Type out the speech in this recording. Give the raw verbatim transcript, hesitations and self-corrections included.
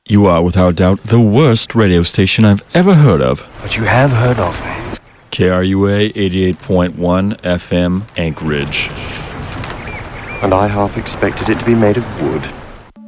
You are, without doubt, the worst radio station I've ever heard of. But you have heard of me. K R U A eighty-eight point one F M, Anchorage. And I half expected it to be made of wood.